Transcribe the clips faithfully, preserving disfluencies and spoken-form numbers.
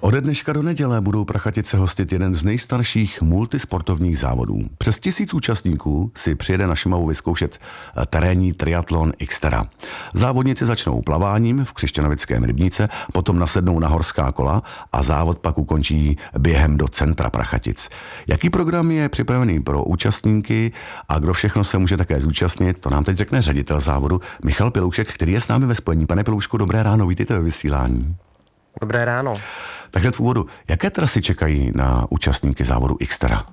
Ode dneška do neděle budou Prachatice hostit jeden z nejstarších multisportovních závodů. Přes tisíc účastníků si přijede na Šumavu vyzkoušet terénní triatlon Xterra. Závodníci začnou plaváním v Křišťanovickém rybníce, potom nasednou na horská kola a závod pak ukončí během do centra Prachatic. Jaký program je připravený pro účastníky a kdo všechno se může také zúčastnit, to nám teď řekne ředitel závodu Michal Piloušek, který je s námi ve spojení. Pane Piloušku, dobré ráno, vítejte ve vysílání. Dobré ráno. Takže v úvodu, jaké trasy čekají na účastníky závodu Xterra?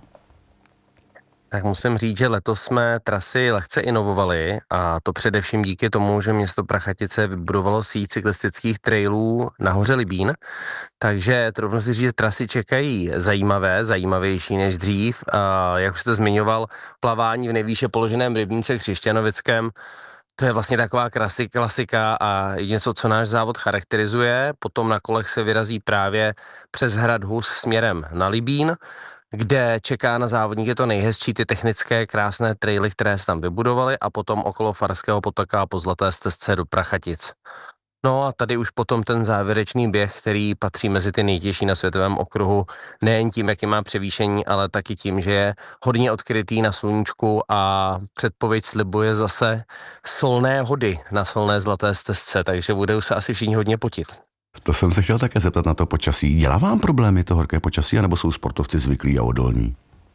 Tak musím říct, že letos jsme trasy lehce inovovali a to především díky tomu, že město Prachatice vybudovalo síť cyklistických trailů na hoře Libín, takže troufnu si říct, že trasy čekají zajímavé, zajímavější než dřív. A jak už jste zmiňoval, plavání v nejvýše položeném rybníce Křišťanovickém, to je vlastně taková klasika, klasika a něco, co náš závod charakterizuje. Potom na kolech se vyrazí právě přes hrad Hus směrem na Libín, kde čeká na závodníky to nejhezčí, ty technické krásné traily, které se tam vybudovaly, a potom okolo Farského potoka po Zlaté stezce do Prachatic. No a tady už potom ten závěrečný běh, který patří mezi ty nejtěžší na světovém okruhu, nejen tím, jaký má převýšení, ale taky tím, že je hodně odkrytý na sluníčku a předpověď slibuje zase solné hody na solné Zlaté stezce, takže budou se asi všichni hodně potit. To jsem se chtěl také zeptat na to počasí. Dělá vám problémy to horké počasí, anebo jsou sportovci zvyklí a odolní?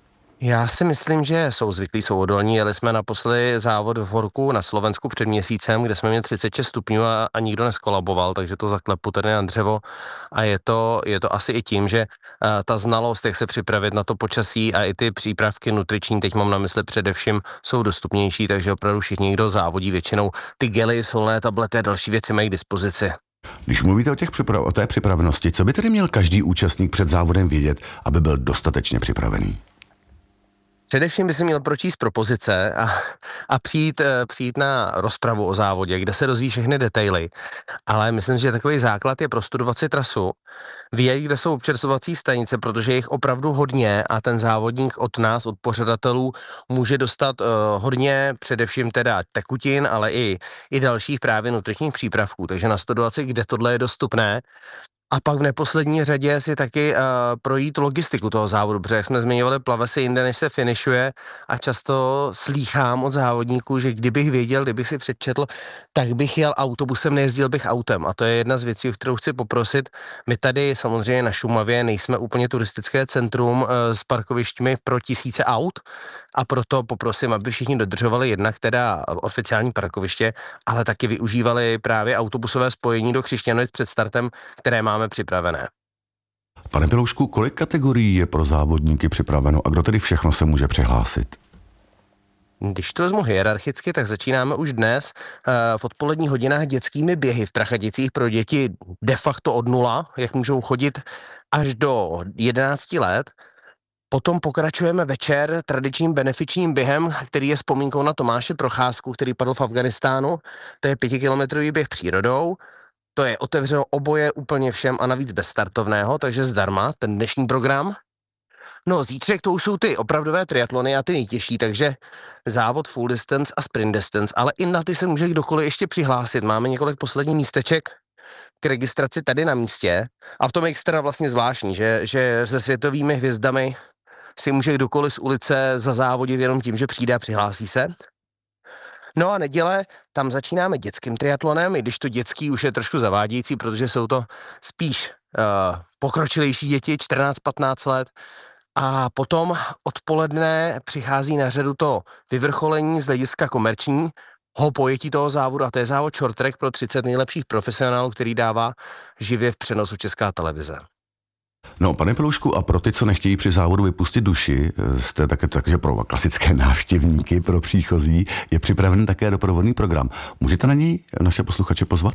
Já si myslím, že jsou zvyklí, jsou odolní. Jeli jsme naposledy závod v horku na Slovensku před měsícem, kde jsme měli třicet šest stupňů a, a nikdo neskolaboval, takže to zaklepu tady na dřevo. A je to, je to asi i tím, že uh, ta znalost, jak se připravit na to počasí a i ty přípravky nutriční, teď mám na mysli především, jsou dostupnější, takže opravdu všichni, kdo závodí, většinou ty gely, solné tablety a další věci mají k dispozici. Když mluvíte o, těch připra- o té připravenosti, co by tedy měl každý účastník před závodem vědět, aby byl dostatečně připravený? Především by si měl pročíst propozice a, a přijít, přijít na rozpravu o závodě, kde se dozví všechny detaily. Ale myslím, že takový základ je prostudovat si trasu, vědět, kde jsou občerstvovací stanice, protože je jich opravdu hodně a ten závodník od nás, od pořadatelů, může dostat uh, hodně, především teda tekutin, ale i, i dalších právě nutričních přípravků. Takže nastudovat si, kde tohle je dostupné. A pak v neposlední řadě si taky uh, projít logistiku toho závodu, protože jak jsme zmiňovali, plave se jinde, než se finišuje, a často slýchám od závodníků, že kdybych věděl, kdybych si předčetl, tak bych jel autobusem, nejezdil bych autem. A to je jedna z věcí, kterou chci poprosit. My tady samozřejmě na Šumavě nejsme úplně turistické centrum uh, s parkovištěmi pro tisíce aut, a proto poprosím, aby všichni dodržovali jednak teda oficiální parkoviště, ale taky využívali právě autobusové spojení do Křišťanovic před startem, které máme připravené. Pane Piloušku, kolik kategorií je pro závodníky připraveno a kdo tedy všechno se může přihlásit? Když to vezmu hierarchicky, tak začínáme už dnes uh, v odpoledních hodinách dětskými běhy v Prachaticích pro děti de facto od nula, jak můžou chodit až do jedenácti let. Potom pokračujeme večer tradičním benefičním během, který je vzpomínkou na Tomáše Procházku, který padl v Afghánistánu. To je pětikilometrový běh přírodou. To je otevřeno oboje úplně všem a navíc bez startovného, takže zdarma ten dnešní program. No, zítřek to už jsou ty opravdové triatlony a ty nejtěžší, takže závod full distance a sprint distance, ale i na ty se může kdokoliv ještě přihlásit. Máme několik posledních místeček k registraci tady na místě a v tom je extra vlastně zvláštní, že, že se světovými hvězdami si může kdokoliv z ulice zazávodit jenom tím, že přijde a přihlásí se. No a neděle, tam začínáme dětským triatlonem, i když to dětský už je trošku zavádějící, protože jsou to spíš uh, pokročilejší děti, čtrnáct patnáct let. A potom odpoledne přichází na řadu to vyvrcholení z hlediska komerční, ho pojetí toho závodu, a to je závod short track pro třicet nejlepších profesionálů, který dává živě v přenosu Česká televize. No, pane Piloušku, a pro ty, co nechtějí při závodu vypustit duši, jste také takže pro klasické návštěvníky, pro příchozí, je připraven také doprovodný program. Můžete na něj naše posluchače pozvat?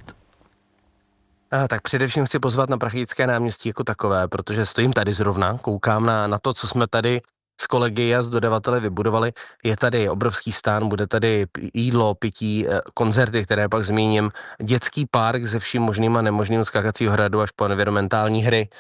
A, tak především chci pozvat na Prachatické náměstí jako takové, protože stojím tady zrovna, koukám na, na to, co jsme tady s kolegy a s dodavateli vybudovali. Je tady obrovský stán, bude tady jídlo, pití, koncerty, které pak zmíním, dětský park se vším možným a nemožným, od skakacího hradu až po environmentální hry.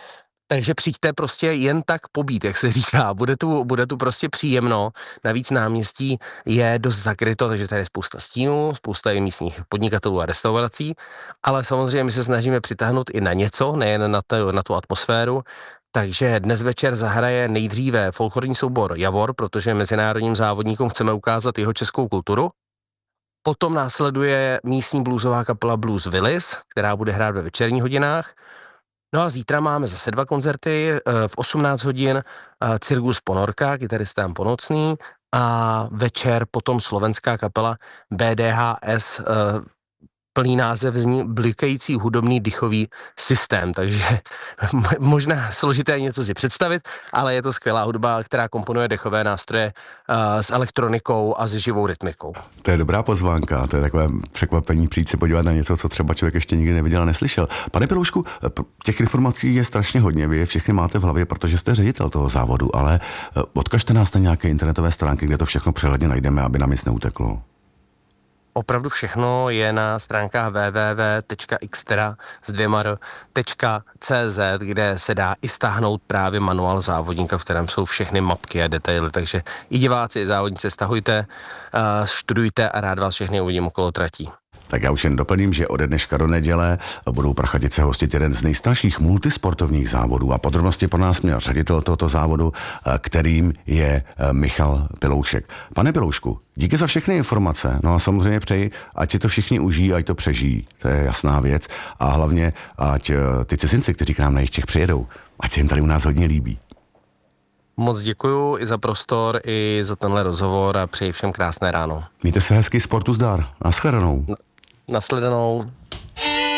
Takže přijďte prostě jen tak pobít, jak se říká. Bude tu, bude tu prostě příjemno. Navíc náměstí je dost zakryto, takže tady je spousta stínů, spousta i místních podnikatelů a restaurací, ale samozřejmě my se snažíme přitáhnout i na něco, nejen na, to, na tu atmosféru. Takže dnes večer zahraje nejdříve folklorní soubor Javor, protože mezinárodním závodníkům chceme ukázat jeho českou kulturu. Potom následuje místní bluesová kapela Blues Willis, která bude hrát ve večerních hodinách. No a zítra máme zase dva koncerty, v osmnáct hodin Cirkus Ponorka, kytaristám Ponocný, a večer potom slovenská kapela B D H S, plný název zní Blikající hudobný dychový systém, takže možná složité něco si představit, ale je to skvělá hudba, která komponuje dechové nástroje uh, s elektronikou a s živou rytmikou. To je dobrá pozvánka, to je takové překvapení přijít se podívat na něco, co třeba člověk ještě nikdy neviděl a neslyšel. Pane Piloušku, těch informací je strašně hodně, vy je všechny máte v hlavě, protože jste ředitel toho závodu, ale odkažte nás na nějaké internetové stránky, kde to všechno přehledně najdeme, aby nám nic neuteklo. Opravdu všechno je na stránkách w w w tečka xtera s dvěma r tečka c z, kde se dá i stáhnout právě manuál závodníka, v kterém jsou všechny mapky a detaily, takže i diváci, i závodníci, stahujte, studujte a rád vás všechny uvidím okolo tratí. Tak já už jen doplním, že ode dneška do neděle budou Prachatice hostit jeden z nejstarších multisportovních závodů a podrobnosti pro nás měl ředitel tohoto závodu, kterým je Michal Piloušek. Pane Piloušku, díky za všechny informace, no a samozřejmě přeji, ať si to všichni užijí, ať to přežijí, to je jasná věc, a hlavně, ať ty cizinci, kteří k nám na Jištěch přijedou, ať se jim tady u nás hodně líbí. Moc děkuju i za prostor, i za tenhle rozhovor a přeji všem krásné ráno. Mějte se hezky, sportu zdar. Naschledanou. Nasledanou.